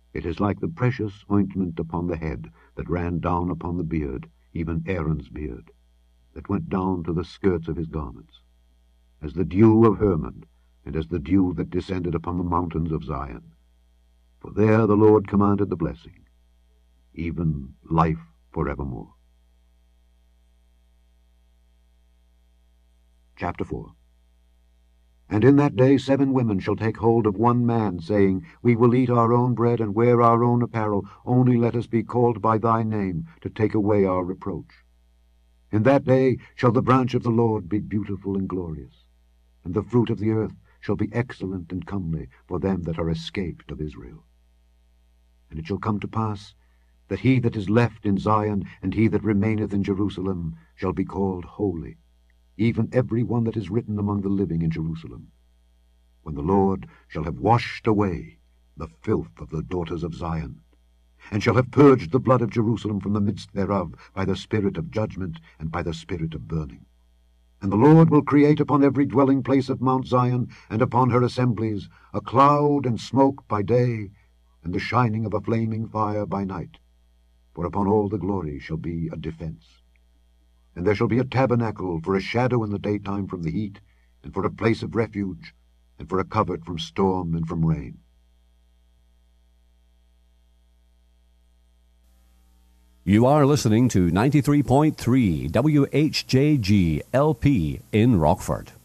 It is like the precious ointment upon the head, that ran down upon the beard, even Aaron's beard, that went down to the skirts of his garments, as the dew of Hermon, and as the dew that descended upon the mountains of Zion. For there the Lord commanded the blessing, even life forevermore. Chapter 4. And in that day 7 women shall take hold of one man, saying, We will eat our own bread, and wear our own apparel, only let us be called by thy name, to take away our reproach. In that day shall the branch of the Lord be beautiful and glorious, and the fruit of the earth shall be excellent and comely for them that are escaped of Israel. And it shall come to pass, that he that is left in Zion, and he that remaineth in Jerusalem, shall be called holy, even every one that is written among the living in Jerusalem, when the Lord shall have washed away the filth of the daughters of Zion, and shall have purged the blood of Jerusalem from the midst thereof by the spirit of judgment and by the spirit of burning. And the Lord will create upon every dwelling place of Mount Zion, and upon her assemblies, a cloud and smoke by day, and the shining of a flaming fire by night. For upon all the glory shall be a defence. And there shall be a tabernacle for a shadow in the daytime from the heat, and for a place of refuge, and for a covert from storm and from rain. You are listening to 93.3 WHJG LP in Rockford.